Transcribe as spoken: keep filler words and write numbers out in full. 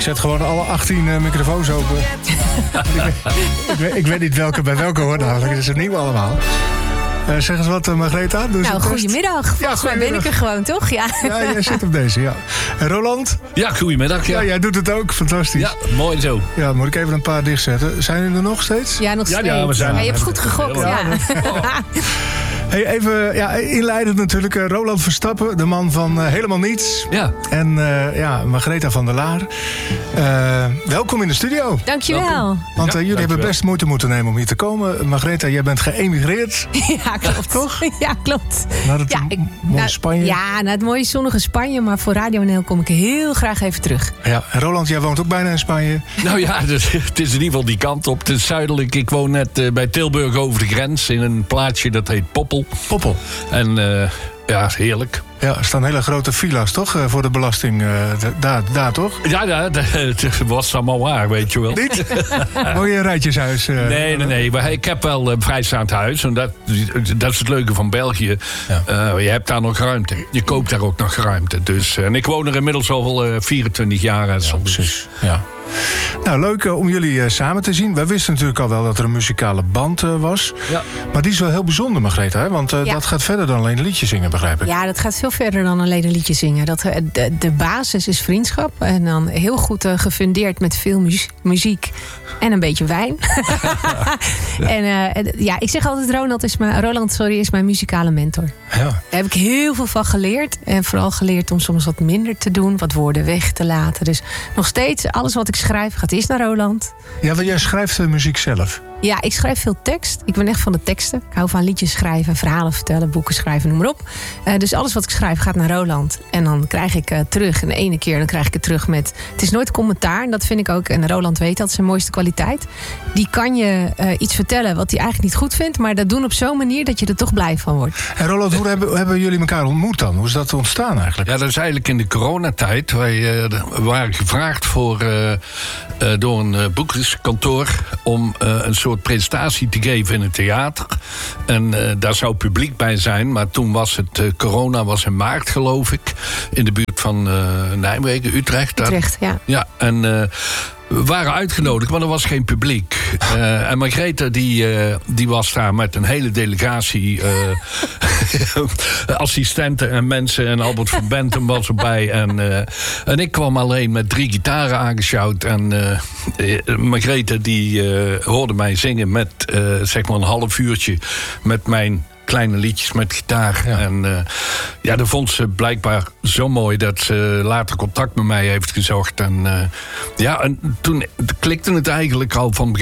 Ik zet gewoon alle achttien uh, microfoons open. ik, weet, ik, weet, ik weet niet welke bij welke hoort namelijk. Dat is het nieuw allemaal. Uh, zeg eens wat, uh, Margreta. Doe nou, goedemiddag. Volgens mij ben ik er gewoon, toch? Ja, ja jij zit op deze, ja. En Roland? Ja, goedemiddag. Ja. ja, jij doet het ook. Fantastisch. Ja, mooi zo. Ja, moet ik even een paar dichtzetten. Zijn jullie er nog steeds? Ja, nog steeds. Ja, ja, we zijn maar je hebt goed gegokt, ja. ja. Hey, even ja, inleidend natuurlijk. Uh, Roland Verstappen, de man van uh, Helemaal Niets. Ja. En uh, ja, Margreta van der Laar. Uh, welkom in de studio. Dankjewel. Welkom. Want uh, jullie ja, hebben best moeite moeten nemen om hier te komen. Margreta, jij bent geëmigreerd. Ja, klopt. Toch? Ja, klopt. Naar het ja, ik, mooie nou, Spanje. Ja, naar het mooie zonnige Spanje. Maar voor Radio N L kom ik heel graag even terug. Ja, en Roland, jij woont ook bijna in Spanje. Nou ja, dus, het is in ieder geval die kant op. Het is zuidelijk. Ik woon net uh, bij Tilburg over de grens. In een plaatsje dat heet Poppel. Poppel. En uh, ja, heerlijk. Ja, er staan hele grote villa's, toch? Uh, voor de belasting. Uh, daar, daar, toch? Ja, ja, het was allemaal waar, weet je wel. Niet? Woon je een rijtjeshuis? Uh, nee, nee, nee. Maar ik heb wel een vrijstaand huis. En dat, dat is het leuke van België. Ja. Uh, je hebt daar nog ruimte. Je koopt daar ook nog ruimte. Dus, en ik woon er inmiddels al uh, vierentwintig jaar. En ja, precies. Ja. Nou, leuk uh, om jullie uh, samen te zien. Wij wisten natuurlijk al wel dat er een muzikale band uh, was. Ja. Maar die is wel heel bijzonder, Margreta. Hè? Want uh, ja. dat gaat verder dan alleen liedjes zingen, begrijp ik. Ja, dat gaat veel verder dan alleen een liedje zingen. Dat, uh, de, de basis is vriendschap. En dan heel goed uh, gefundeerd met veel mu- muziek. En een beetje wijn. ja. En uh, ja, ik zeg altijd, Roland is mijn, Roland sorry, is mijn muzikale mentor. Ja. Daar heb ik heel veel van geleerd. En vooral geleerd om soms wat minder te doen. Wat woorden weg te laten. Dus nog steeds, alles wat ik schrijf gaat eerst naar Roland. Ja, want jij schrijft de muziek zelf. Ja, ik schrijf veel tekst. Ik ben echt van de teksten. Ik hou van liedjes schrijven, verhalen vertellen, boeken schrijven, noem maar op. Uh, dus alles wat ik schrijf gaat naar Roland. En dan krijg ik uh, terug. En de ene keer dan krijg ik het terug met... Het is nooit commentaar. En dat vind ik ook. En Roland weet dat. is zijn mooiste kwaliteit. Die kan je uh, iets vertellen wat hij eigenlijk niet goed vindt. Maar dat doen op zo'n manier dat je er toch blij van wordt. En Roland, hoe hebben, hebben jullie elkaar ontmoet dan? Hoe is dat ontstaan eigenlijk? Ja, dat is eigenlijk in de coronatijd. Wij uh, waren gevraagd voor, uh, uh, door een uh, boekerskantoor om uh, een soort presentatie te geven in het theater. En uh, daar zou publiek bij zijn. Maar toen was het, uh, corona was in maart geloof ik. In de buurt van uh, Nijmegen, Utrecht. Utrecht, ja. Ja, en... Uh, we waren uitgenodigd, maar er was geen publiek. Uh, en Margreta die, uh, die was daar met een hele delegatie uh, assistenten en mensen. En Albert van Bentum was erbij. En, uh, en ik kwam alleen met drie gitaren aangeschouwd. En uh, Margreta die uh, hoorde mij zingen met uh, zeg maar een half uurtje met mijn... kleine liedjes met gitaar. Ja. En uh, ja, dat vond ze blijkbaar zo mooi dat ze later contact met mij heeft gezocht. En uh, ja, en toen klikte het eigenlijk al van